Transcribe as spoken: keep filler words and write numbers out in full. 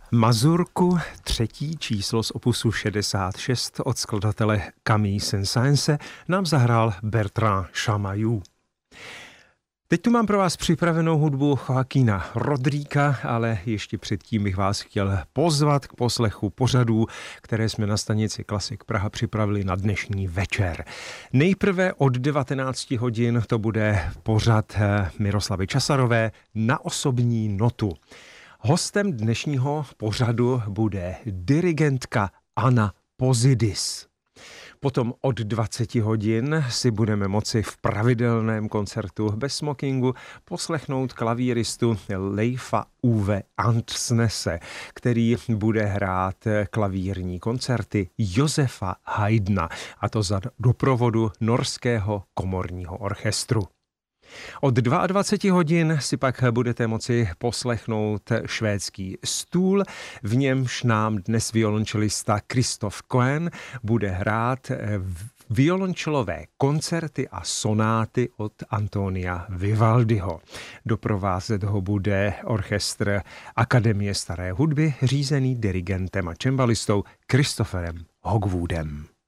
Mazurku, třetí číslo z opusu šedesát šest od skladatele Camille Saint-Saënse, nám zahrál Bertrand Chamayou. Teď tu mám pro vás připravenou hudbu Joaquina Rodríka, ale ještě předtím bych vás chtěl pozvat k poslechu pořadů, které jsme na stanici Klasik Praha připravili na dnešní večer. Nejprve od devatenácti hodin to bude pořad Miroslavy Časarové Na osobní notu. Hostem dnešního pořadu bude dirigentka Anna Pozidis. Potom od dvaceti hodin si budeme moci v pravidelném koncertu bez smokingu poslechnout klavíristu Leifa Uwe Andsnese, který bude hrát klavírní koncerty Josefa Haydna, a to za doprovodu Norského komorního orchestru. Od dvaceti dvou hodin si pak budete moci poslechnout švédský stůl, v němž nám dnes violončelista Christoph Cohen bude hrát violončelové koncerty a sonáty od Antonia Vivaldiho. Doprovázet ho bude orchestr Akademie staré hudby, řízený dirigentem a cembalistou Christopherem Hogwoodem.